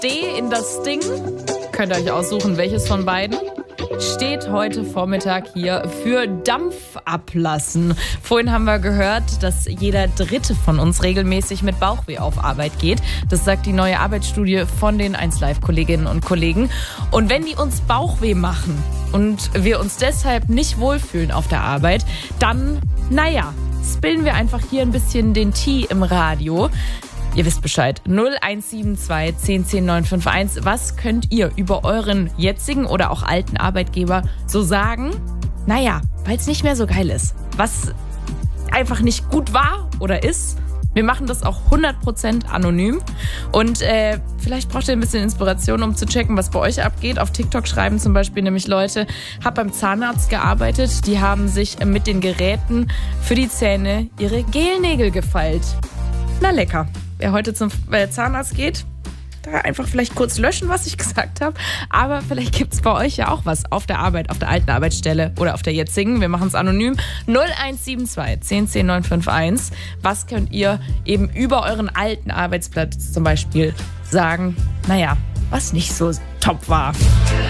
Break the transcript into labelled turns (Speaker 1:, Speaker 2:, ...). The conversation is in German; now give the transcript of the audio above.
Speaker 1: D in das Ding. Könnt ihr euch aussuchen, welches von beiden. Steht heute Vormittag hier für Dampf ablassen. Vorhin haben wir gehört, dass jeder Dritte von uns regelmäßig mit Bauchweh auf Arbeit geht. Das sagt die neue Arbeitsstudie von den 1Live-Kolleginnen und Kollegen. Und wenn die uns Bauchweh machen und wir uns deshalb nicht wohlfühlen auf der Arbeit, dann, spillen wir einfach hier ein bisschen den Tee im Radio. Ihr wisst Bescheid. 0172 10 10 951. Was könnt ihr über euren jetzigen oder auch alten Arbeitgeber so sagen? Weil es nicht mehr so geil ist. Was einfach nicht gut war oder ist. Wir machen das auch 100% anonym. Und vielleicht braucht ihr ein bisschen Inspiration, um zu checken, was bei euch abgeht. Auf TikTok schreiben zum Beispiel nämlich Leute, hab beim Zahnarzt gearbeitet. Die haben sich mit den Geräten für die Zähne ihre Gelnägel gefeilt. Na lecker. Wer heute zum Zahnarzt geht, da einfach vielleicht kurz löschen, was ich gesagt habe. Aber vielleicht gibt es bei euch ja auch was auf der Arbeit, auf der alten Arbeitsstelle oder auf der jetzigen. Wir machen es anonym. 0172 10 10 951. Was könnt ihr eben über euren alten Arbeitsplatz zum Beispiel sagen? Was nicht so top war.